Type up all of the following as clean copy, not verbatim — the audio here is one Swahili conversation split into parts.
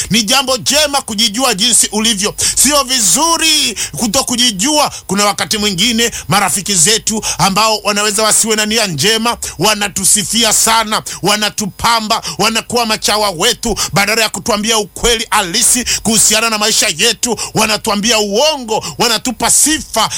Ni jambo jema kujijua jinsi ulivyo. Sio vizuri kutokujijua. Kuna wakati mwingine marafiki zetu ambao wanaweza wasiwe na nia njema, wanatusifia sana, wanatupamba, wanakuwa machawa wetu. Badala ya kutuambia ukweli halisi kuhusiana na maisha yetu, wanatuambia uongo, wanatupa sifa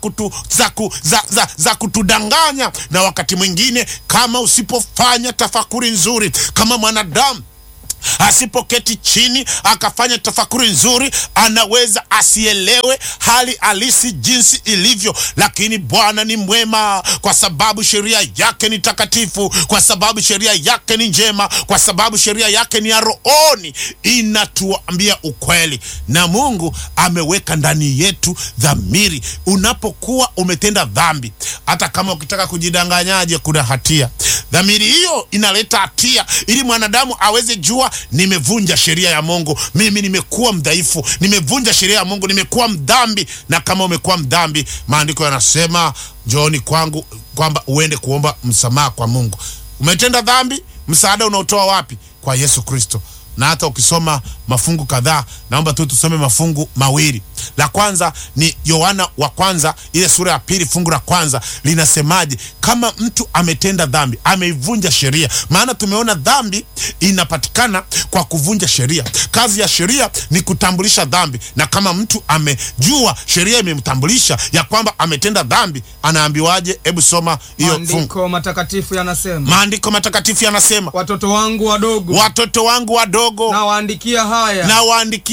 za kutudanganya. Na wakati mwingine, kama usipofanya tafakuri nzuri, kama mwanadamu asipoketi chini akafanya tafakuri nzuri, anaweza asielewe hali halisi jinsi ilivyo. Lakini Bwana ni mwema, kwa sababu sheria yake ni takatifu, kwa sababu sheria yake ni njema, kwa sababu sheria yake ni ya rohoni, inatuambia ukweli. Na Mungu ameweka ndani yetu dhamiri. Unapokuwa umetenda dhambi, hata kama ukitaka kujidanganyaje, kuna hatia. Dhamiri hiyo inaleta hatia ili mwanadamu aweze jua, nimevunja sheria ya Mungu, mimi nimekuwa mdhaifu, nimevunja sheria ya Mungu, nimekuwa mdhambi. Na kama umekuwa mdhambi, maandiko yanasema njooni kwangu, kwamba uende kuomba msamaha kwa Mungu. Umetenda dhambi, msaada unaotoa wapi? Kwa Yesu Kristo. Na hata ukisoma mafungu kadhaa, naomba tu tusome mafungu mawili. La kwanza ni Yohana wa kwanza, ile sura ya 2 fungu la kwanza, linasemaje? Kama mtu ametenda dhambi, ameivunja sheria. Maana tumeona dhambi inapatikana kwa kuvunja sheria. Kazi ya sheria ni kutambulisha dhambi, na kama mtu amejua sheria imemtambulisha ya kwamba ametenda dhambi, anaambiwaje? Hebu soma hiyo fungu. Maandiko matakatifu yanasema, Maandiko matakatifu yanasema, watoto wangu wadogo watoto wangu wadogo nawaandikia haya, nawaandikia